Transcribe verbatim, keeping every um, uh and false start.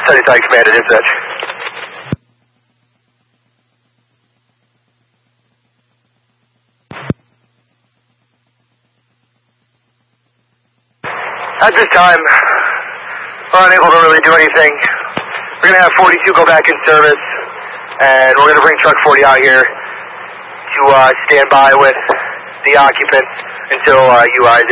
seventy-nine Command at dispatch. At this time, we're unable to really do anything. We're going to have forty-two go back in service, and we're going to bring truck forty out here to uh, stand by with the occupant until uh, U I is